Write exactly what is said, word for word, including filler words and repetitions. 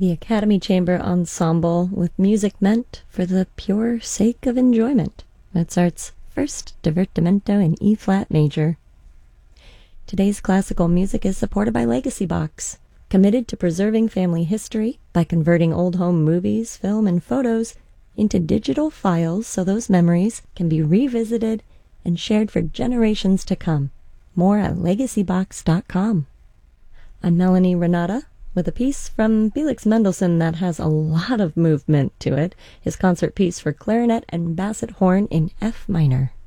The Academy Chamber Ensemble with music meant for the pure sake of enjoyment. Mozart's First Divertimento in E-flat major. Today's classical music is supported by Legacy Box, committed to preserving family history by converting old home movies, film, and photos into digital files so those memories can be revisited and shared for generations to come. More at legacy box dot com. I'm Melanie Renata with a piece from Felix Mendelssohn that has a lot of movement to it, his concert piece for clarinet and basset horn in F minor.